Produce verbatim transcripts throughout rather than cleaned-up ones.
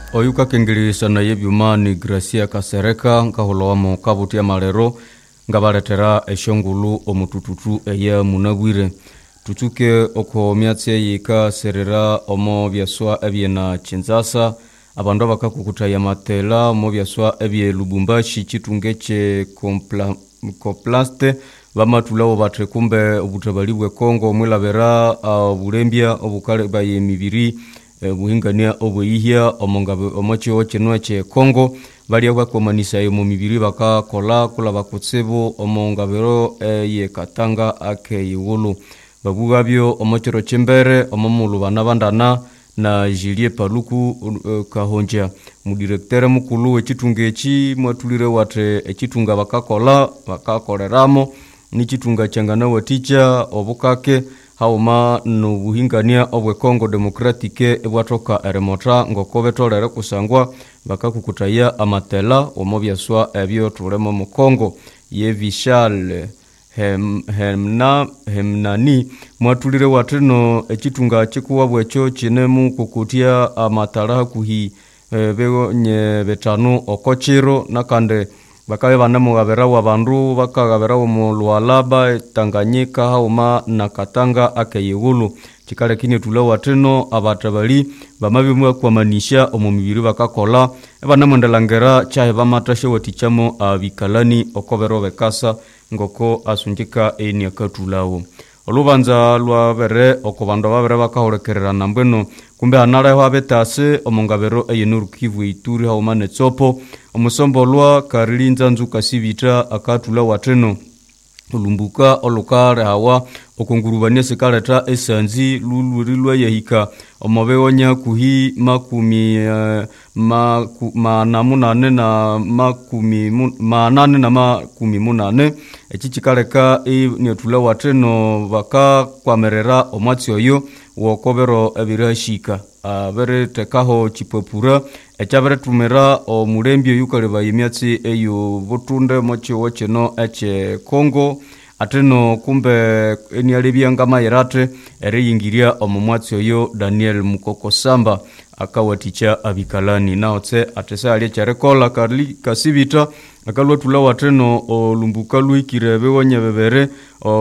Oyuka kengilisa na yebyumani Gracia Kasereka nkahulowamo kabutia malero ngabaletera eshongulu omutututu eye munagwire tutuke oko myatse yika serera omo byaswa ebyena Kinshasa abandu bakakukutaya matela omo byaswa ebye Lubumbashi chitungeche kompla koplaste bamatulawo batre kumbe obutabalibwe Kongo mwilabera uh, bulembya obukale baye mibiri uh, buhingania obuyihya omongabe omocho chenwache Kongo bali bakomanisa yo mu mibiri bakakola kula bakutsebo omongabero uh, ye Katanga ake yiwulu babugabyo omochero chembere omomulu banabandana na Julie Paluku uh, Kahonja mu directeur mukulu wechitungechi mwatulire wate echitunga bakakola bakakoleramo ni chitunga changana waticha obukake hauma no buhingania obwe Congo Democratique ebwatoka eremota ngokobe tolere kusangwa bakakukutaya amatela omobyaswa ebyo tulemo mu Congo ye Vishal hem hemna hemnani mwatulire watino echitunga chikuwa bwecho kinemu kukutia amatala kuhi e, bego nye betanu okochiro nakande bakabe banamo gaberawo abandu bakagaberawo mu Lualaba Tanganyika hauma na Katanga akeyigulu chikale kini tulewa teno abatabali bamabimwe kwamanisha omumibiri bakakola ebanamondalangera chahe bamatashe watichamo abikalani okobero bekasa ngoko asunjika eni akatulawo olubanza lwa bere okobando babere bakahorekerera nambweno kumbe anara ho abetase omongabero eyenuru Kivu Ituri hauma netsopo omusombo lwa Karilinza nzuka sibita akatula wateno ulumbuka olukare hawa okungurubania sekaleta esanzi lulurilwa yehika omobeonya kuhi makumi uh, maku, manamunane na makumi mun, manane na makumi munane echichikaleka e netula wateno baka kwamerera omwatsi oyo wokobero ebirashika abere tekaho chipopura echabere tumera omulembyo yukaleba yemyatsi eyo butunde mocho wocheno eche Kongo ateno kumbe eni alibiyanga mayirate ere yingiria omumwatsi oyo Daniel Mukoko Samba akawaticha abikalani naotse atesa ali charekola Karli Kasibita akalwa tulawa teno olumbuka luikirebe wonye bebere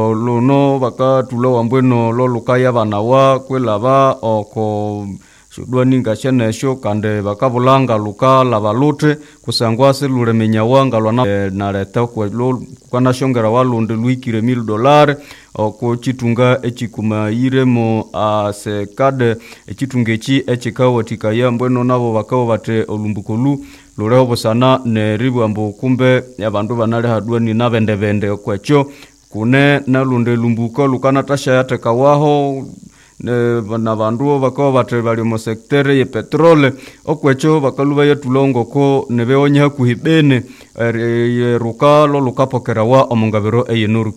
oluno bakatulawa mbweno lolukaya banawa kwelaba oko shudwani ngashene sho kande bakabulanga luka labalute kusangwa seluremenya wanga lwana e, nareta kwa kana shongera walunde luikire mil dollar oko chitunga echikuma iremo a se kade echitungechi echikawo tikaya mbweno nabo bakawo bate olumbukulu lureho bosana ne ribwambo kumbe yabandu banale hadwani nabende bende kwacho kune nalunde lumbuko lukana tasha yatekawaho ne bana bandu bakawa bate bali mu secteur ye petrole okwecho bakaluba yatulongo ko nebeonya kuhibene e, rukalo lukapokerawa omongabero eyenuru